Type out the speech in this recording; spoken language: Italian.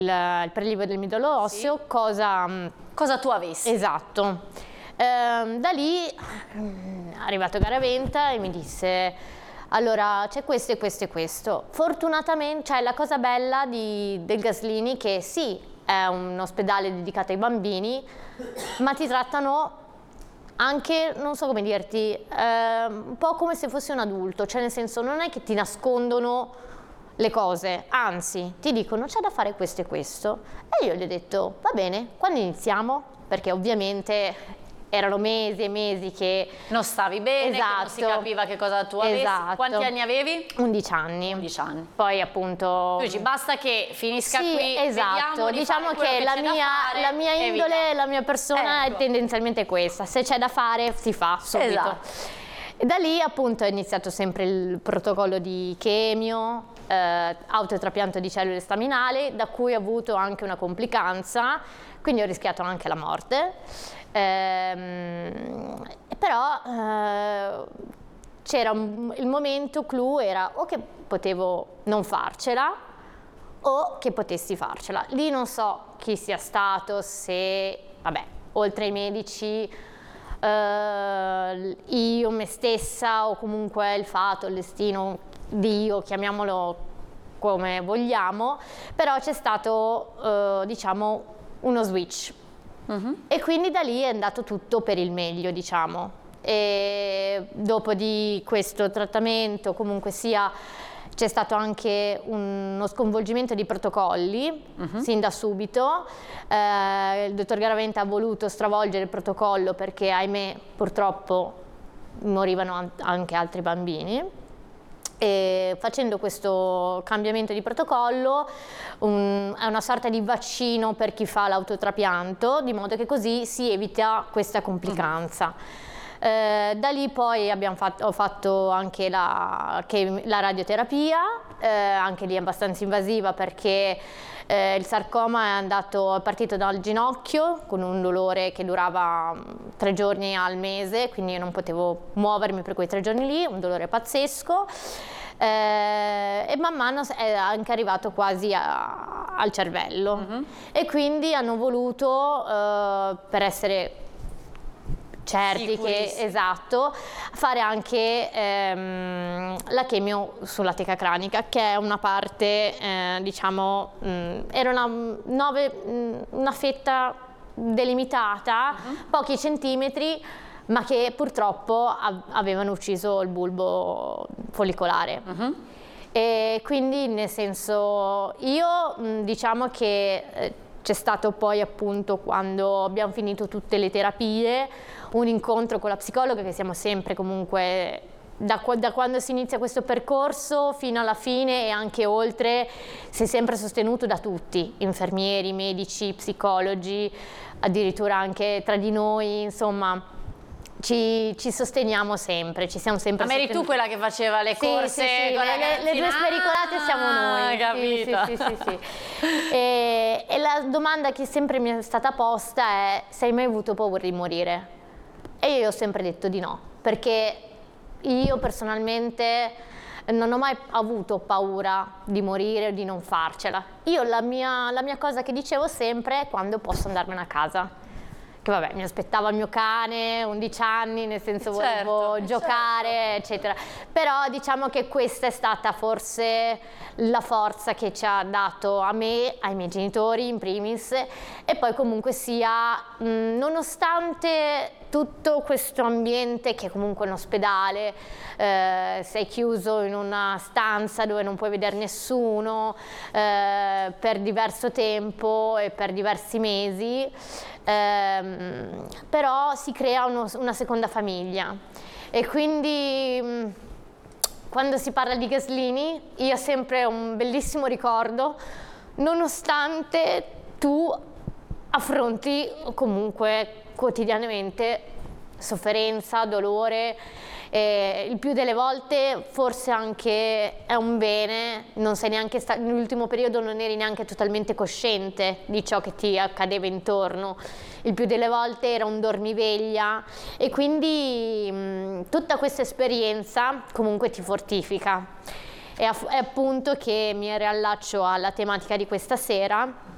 il prelievo del midollo osseo, Sì. cosa tu avessi. Esatto. Da lì è arrivato Garaventa e mi disse: allora c'è questo e questo e questo. Fortunatamente, cioè, la cosa bella del Gaslini che sì, è un ospedale dedicato ai bambini, ma ti trattano anche, non so come dirti, un po' come se fossi un adulto, cioè nel senso non è che ti nascondono le cose, anzi ti dicono c'è da fare questo e questo, e io gli ho detto va bene, quando iniziamo? Perché ovviamente erano mesi e mesi che non stavi bene, esatto, che non si capiva che cosa tu avessi. Esatto. Quanti anni avevi? 11 anni. 11 anni. Poi appunto... Tu dici basta che finisca sì, qui, esatto. Diciamo che la mia indole, la mia persona è tendenzialmente questa, se c'è da fare si fa subito. Esatto. E da lì appunto è iniziato sempre il protocollo di chemio, autotrapianto di cellule staminali, da cui ho avuto anche una complicanza, quindi ho rischiato anche la morte. Però c'era il momento clou era o che potevo non farcela o che potessi farcela. Lì non so chi sia stato, se, vabbè, oltre ai medici, io, me stessa, o comunque il fato, il destino, Dio, chiamiamolo come vogliamo, però c'è stato, diciamo, uno switch. E quindi da lì è andato tutto per il meglio, diciamo. E dopo di questo trattamento, comunque sia, c'è stato anche uno sconvolgimento di protocolli sin da subito. Il dottor Garaventa ha voluto stravolgere il protocollo perché, ahimè, purtroppo morivano anche altri bambini. E facendo questo cambiamento di protocollo è una sorta di vaccino per chi fa l'autotrapianto, di modo che così si evita questa complicanza. Da lì poi ho fatto anche la radioterapia, anche lì abbastanza invasiva perché il sarcoma è partito dal ginocchio con un dolore che durava 3 giorni al mese, quindi io non potevo muovermi per quei 3 giorni lì, un dolore pazzesco. E man mano è anche arrivato quasi al cervello e quindi hanno voluto, per essere certi che esatto, fare anche la chemio sulla teca cranica, che è una parte, diciamo, era una fetta delimitata, pochi centimetri, ma che purtroppo avevano ucciso il bulbo follicolare. E quindi, nel senso, io diciamo che c'è stato poi, appunto, quando abbiamo finito tutte le terapie, un incontro con la psicologa, che siamo sempre comunque, da quando si inizia questo percorso fino alla fine e anche oltre, si è sempre sostenuto da tutti, infermieri, medici, psicologi, addirittura anche tra di noi, insomma. Ci sosteniamo sempre, ci siamo sempre ma eri tu quella che faceva le corse? Sì, con le due spericolate siamo noi. Capito. Sì. E la domanda che sempre mi è stata posta è: se hai mai avuto paura di morire? E io ho sempre detto di no, perché io personalmente non ho mai avuto paura di morire o di non farcela. Io la mia cosa che dicevo sempre è quando posso andarmene a casa. Che vabbè, mi aspettava il mio cane, 11 anni, nel senso volevo giocare, eccetera. Però diciamo che questa è stata forse la forza che ci ha dato a me, ai miei genitori in primis, e poi comunque sia, nonostante tutto questo ambiente che comunque è un ospedale, sei chiuso in una stanza dove non puoi vedere nessuno per diverso tempo e per diversi mesi, però si crea una seconda famiglia. E quindi quando si parla di Gaslini io ho sempre un bellissimo ricordo, nonostante tu affronti comunque quotidianamente sofferenza, dolore, il più delle volte forse anche è un bene, non sei neanche nell'ultimo periodo non eri neanche totalmente cosciente di ciò che ti accadeva intorno, il più delle volte era un dormiveglia, e quindi tutta questa esperienza comunque ti fortifica. È appunto che mi riallaccio alla tematica di questa sera,